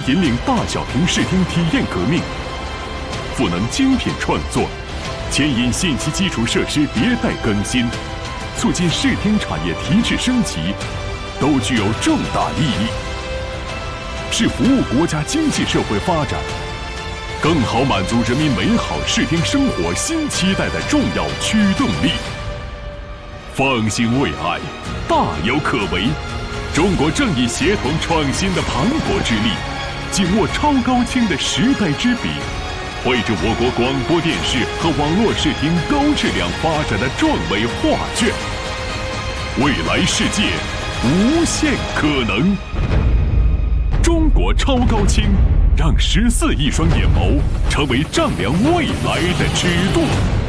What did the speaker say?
引领大小屏视听体验革命，赋能精品创作，牵引信息基础设施迭代更新，促进视听产业提质升级，都具有重大意义，是服务国家经济社会发展，更好满足人民美好视听生活新期待的重要驱动力。方兴未艾，大有可为。中国正以协同创新的磅礴之力，紧握超高清的时代之笔，绘制我国广播电视和网络视听高质量发展的壮美画卷。未来世界无限可能。中国超高清，让14亿双眼眸成为丈量未来的尺度。